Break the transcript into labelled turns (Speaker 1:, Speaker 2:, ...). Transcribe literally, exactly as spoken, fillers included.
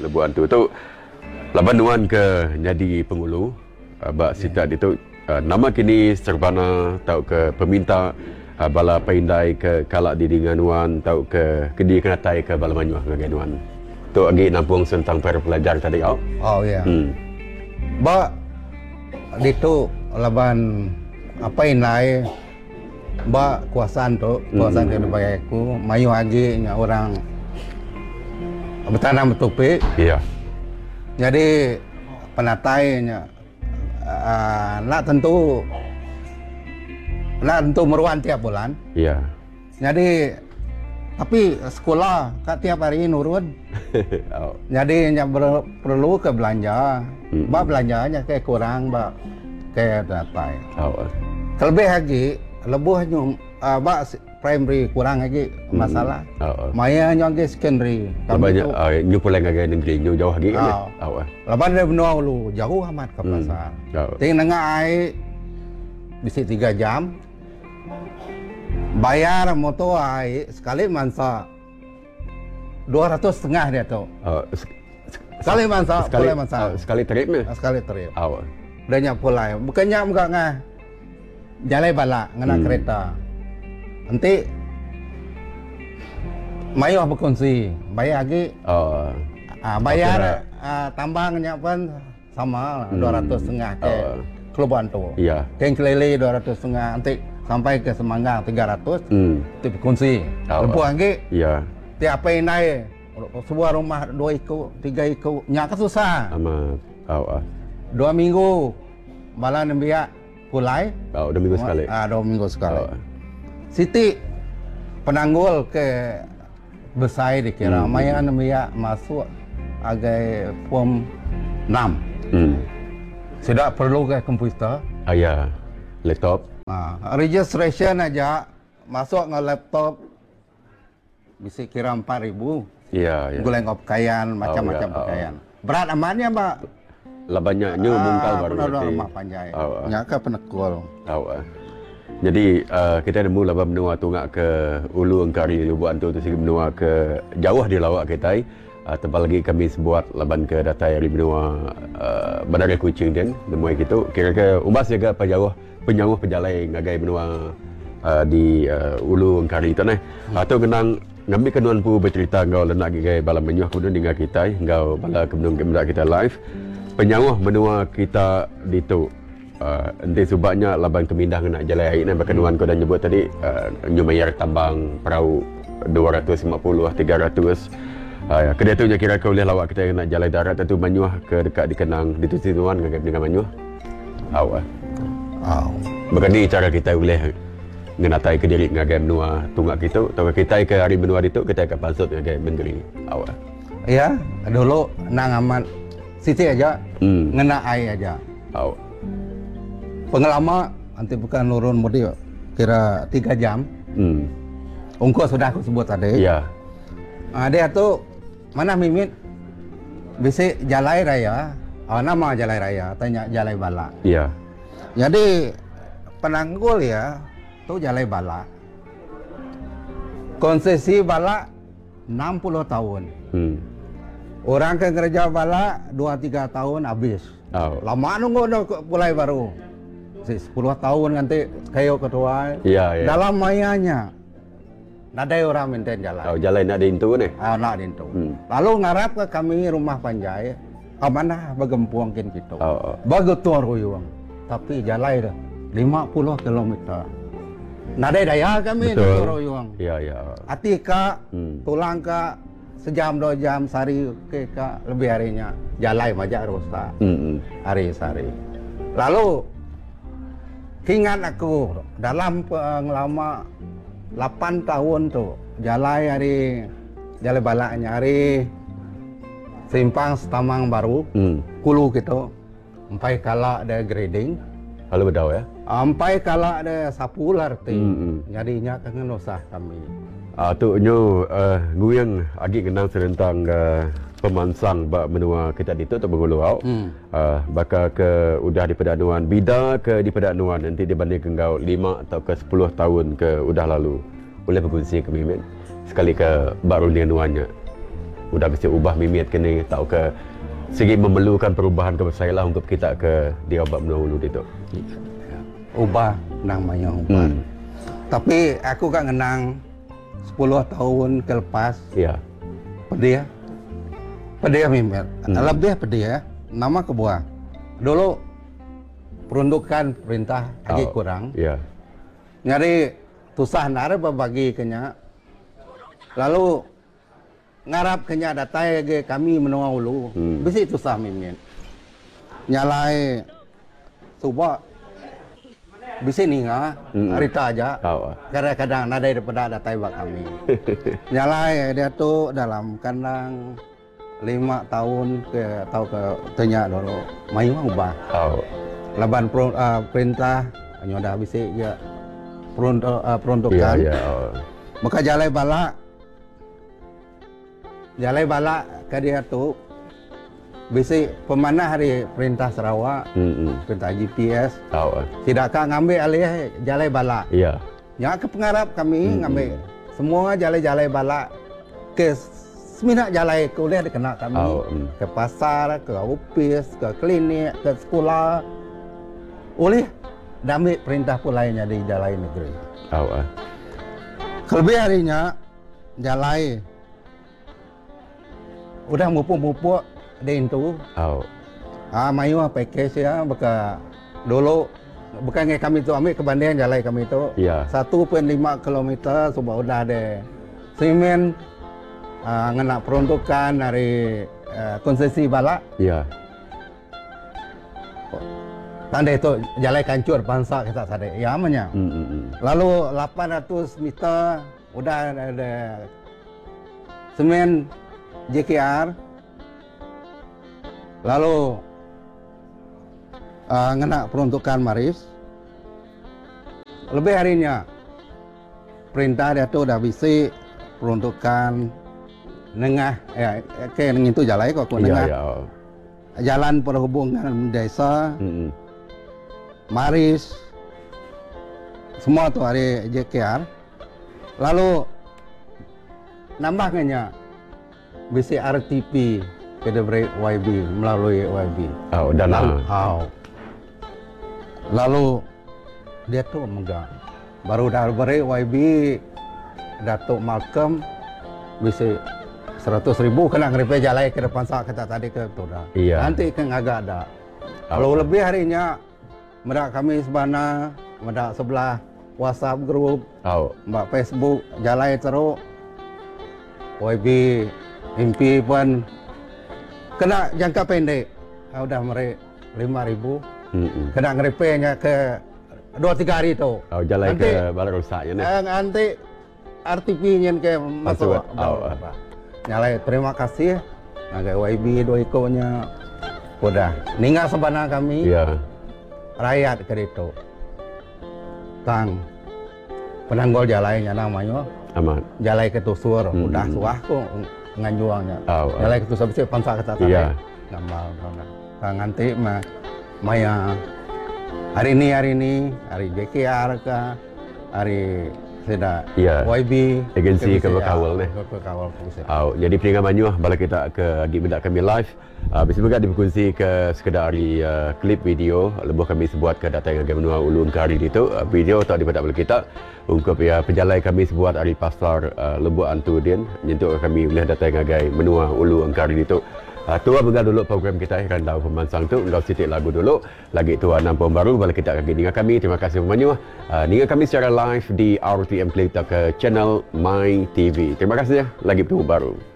Speaker 1: lebuan tu tu laban nuan ke jadi pengulu uh, bak sita yeah. Itu uh, nama kini serbana tau ke peminta uh, bala paindai ke kalak di dinganuan tau ke kedi kenatai ke bala manyuah ngaganuan tu agi nampung tentang para pelajar tadi au.
Speaker 2: Oh ya. Yeah. Hmm. Ba itu laban apa indai ba kuasaan tu kuasaan hmm. ke bayaku mayu agi nya orang bertanam betupi.
Speaker 1: Iya.
Speaker 2: Jadi penatainya uh, nak tentu nak tentu meruan tiap bulan.
Speaker 1: Iya.
Speaker 2: Jadi tapi sekolah kat tiap hari nurun. Oh. Jadi nya perlu ke belanja. Hmm. Ba belanjanya kayak kurang ba kayak datai. Oh. Kelebih lagi lebuhnya uh, ba primary kurang lagi masalah. Hmm. Oh. Maya nya lagi secondary.
Speaker 1: Banyak uh, nyu pulang lagi negeri nyu jauh lagi kan.
Speaker 2: Oh. Laban dia benua lu jauh amat ke pasar. Hmm. Oh. Ting nengah ai bisi tiga jam. Bayar motor ai sekali mansa dua ratus setengah dia tu. Oh, sekali mansa,
Speaker 1: sekali
Speaker 2: boleh mansa.
Speaker 1: Uh, sekali trip ni?
Speaker 2: Sekali trip.
Speaker 1: Oh.
Speaker 2: Dah nyak pulai. Bukannya muka ngah. Jalai bala ngena hmm. kereta. Nanti mayu berkongsi, bayar lagi. Oh. Uh, bayar okay, uh, tambangnya pun sama hmm. dua ratus setengah ke oh. Keluban tu. Iya. Keng kelele dua ratus setengah nanti sampai ke Semanggang tiga ratus hmm. itu berkongsi. Oh. Lepas lagi. Iya. Tiap naik sebuah rumah dua ikut, tiga ikut, nyak susah.
Speaker 1: Amat. Oh.
Speaker 2: Dua minggu bala nembiak pulai.
Speaker 1: Oh, dua minggu sekali.
Speaker 2: Ah, dua minggu sekali. Oh. Siti penanggul ke besai dikira. Hmm. Maya nembiak masuk agai form enam. Hmm. Sudah perlu ke komputer.
Speaker 1: Ah ya, laptop.
Speaker 2: Ah, registration aja masuk ke laptop bisa kira empat ribu.
Speaker 1: Iya, iya.
Speaker 2: Guleng pakaian, macam-macam oh, ya. Pakaian. Berat amannya, Mbak.
Speaker 1: Lah banyaknya ah, mungkal baru
Speaker 2: nanti. Mak panjai. Oh, nyaka penekul.
Speaker 1: Oh, uh. Jadi uh, kita nemu laba menua tungak ke Ulu Engkari Lubuan tu tu sigi menua ke jauh di lawak kita. Uh, tebal lagi kami sebuat laban ke data dari benua uh, Bandar Kuching dan nemu gitu. Kira-kira umbas jaga apa jauh penyawuh pejalai ngagai benua uh, di uh, Ulu Engkari tu nah. Hmm. Atau kenang ngambil kenuan pu bercerita ngau lenak gay balam menyuah kemudian dengan kita ngau bala kemudian kemudian kita live penyawuh menua kita di tu uh, nanti subaknya laban kemindah nak jalan air dan berkenuan kau dah nyebut tadi uh, nyumayar tambang perahu dua ratus lima puluh tiga ratus uh, kedua tu kira kau boleh lawak kita nak jalan darat tentu menyuah ke dekat dikenang di tu situan dengan menyuah awal aw begini cara kita boleh ngenatai ke diri ngagai menua tunggak kita atau kita ke hari menua itu kita akan pasut ngagai menggeri awal
Speaker 2: ya dulu nang amat sisi aja hmm. ngena air aja awal pengalaman nanti bukan nurun mudi kira tiga jam hmm. ungkos sudah aku sebut tadi ya uh, dia tu mana mimit bisa jalai raya oh, nama jalai raya tanya jalai bala
Speaker 1: iya
Speaker 2: jadi penanggul ya tu jalai bala konsesi bala enam puluh tahun hmm. orang ke kerja bala dua tiga tahun habis oh. lama nunggu dah mulai baru sepuluh tahun nanti kayak ketua
Speaker 1: ya, ya.
Speaker 2: dalam mayanya ada orang maintain jalan
Speaker 1: oh, jalan nak dintu ni
Speaker 2: ah, nak dintu hmm. lalu ngarap ke kami rumah panjai ke mana bagempuang kin gitu oh, oh. bagetuan ruyuang tapi jalan dah lima puluh kilometer nadai daya kami di Royong.
Speaker 1: Iya iya.
Speaker 2: Hati ka, hmm. tulang ka, sejam dua jam sehari ke ka lebih harinya jalai majak rusak. Hmm. Hari sehari. Lalu ingat aku dalam pengalaman delapan tahun tu jalai hari jalai balaknya hari simpang setamang baru hmm. kulu gitu. Sampai kala ada grading.
Speaker 1: Kalau berdau ya?
Speaker 2: Sampai kalau ada sapu larti, mm-hmm. jadinya kangen usah kami.
Speaker 1: Ah tu nyu uh, nguyang agi kenang serentang uh, pemansang bak menua kita itu tu berguluau. Mm. Uh, bakal ke udah di pedanuan bida ke di pedanuan nanti dibanding kengau lima atau ke sepuluh tahun ke udah lalu. Boleh berkongsi ke mimin sekali ke baru dia nuannya. udah bisa ubah mimit kini tau ke segi memerlukan perubahan ke saya lah untuk kita ke dia obat menua ulu itu.
Speaker 2: Ubah namanya ubah. Hmm. Tapi aku kan ngenang sepuluh tahun ke lepas.
Speaker 1: Iya.
Speaker 2: Pedih. Pedih mimit. Hmm. Lebih pedih ya. Nama kebuah. Dulu peruntukan perintah lagi oh, kurang.
Speaker 1: Iya.
Speaker 2: Nyari tusah nara berbagi kenya. Lalu ngarap kenya datai ke kami menua ulu. Hmm. Bisi tusah mimin. Nyalai subak bisi ninga hmm. Rita aja. Oh. Kadang-kadang nada daripada datai bak kami. Nyalai dia tu dalam kandang lima tahun ke atau ke tanya dulu. Mayu ubah. Oh. Laban per, uh, perintah nyoda bisi ya peruntuk, uh, peruntukan.
Speaker 1: Yeah, yeah, oh.
Speaker 2: Maka jalai bala jalai bala ke dia tu bisi pemanah hari perintah Sarawak, mm-hmm. perintah G P S. Oh. Tidakkah ngambil alih jalai bala?
Speaker 1: Iya.
Speaker 2: Yeah. Ya ke pengarap kami mm-hmm. ngambil semua jalai-jalai bala ke semina jalai kuliah dikena kami. Oh, mm. Ke pasar, ke ofis, ke klinik, ke sekolah. Oleh damai perintah pun lainnya di jalai negeri.
Speaker 1: Oh, uh.
Speaker 2: Kelebih harinya jalai udah mupuk-mupuk di itu. Oh. Ah, mayu package ya, beka dulu bukan kayak kami tu ambil kebandingan jalai kami tu.
Speaker 1: Yeah.
Speaker 2: satu koma lima kilometer sudah udah ada semen uh, ngena peruntukan dari uh, konsesi bala.
Speaker 1: Iya. Yeah.
Speaker 2: Tanda itu jalai kancur bangsa kita sadar. Ya amanya. Mm, mm, mm. Lalu lapan ratus meter udah ada semen J K R. Lalu uh, ngena peruntukan Maris. Lebih harinya perintah dia tu dah bisi peruntukan nengah ya ke itu jalai kok nengah. Yeah, yeah. Jalan perhubungan desa. Mm, mm. Maris semua tu hari J K R. Lalu nambahnya B C R T P ke diberi Y B melalui Y B.
Speaker 1: Oh, dan
Speaker 2: lalu, oh. Lalu dia tu megang. Baru dah beri Y B Datuk Malcolm B C seratus ribu kena ngeripe jalai ke depan saat kita tadi ke tu dah.
Speaker 1: Iya.
Speaker 2: Nanti kan agak ada. Kalau lebih harinya medak kami sebana, medak sebelah WhatsApp group, oh. mbak Facebook, jalai teruk, Y B, M P pun kena jangka pendek, sudah meri lima ribu, mm-hmm. kena ngeripenya ke dua tiga hari tu.
Speaker 1: Oh, jalai nanti, ke balai rusaknya ni.
Speaker 2: Eh, nanti R T P-nya ke masuk. Oh, oh. Nyalai terima kasih, naga Y B dua ikonya, udah. Ninggal sebana kami. Yeah. Rakyat ke itu tang penanggol jalainya namanya
Speaker 1: aman
Speaker 2: jalai ketusur hmm. udah suah kok nganjuangnya oh, oh. Jalai ketusur bisa pansa kata tadi yeah. Nambal tang nanti mah maya hari ini hari ini hari J K R ke hari sudah
Speaker 1: yeah.
Speaker 2: Y B
Speaker 1: agensi ke berkawal deh. Oh, jadi peringatan Manyuah bala kita ke agi bedak kami live. Uh, bisa juga diberkongsi ke sekedar hari uh, klip video lebuh kami sebuat ke data yang menua ulun ke hari itu uh, video tak dibadak bala kita untuk ya penjalai kami sebuat hari pasar uh, lebuh antudin nyentuh kami boleh data yang agai menua ulu angkari itu. Uh, tua begal dulu program kita akan tahu pemansang tu engkau sitik lagu dulu lagi tua enam pom baru balik kita akan dengar kami. Terima kasih Manyuah. Uh, dengar kami secara live di R T M Play ke channel My T V. Terima kasih ya lagi tu baru.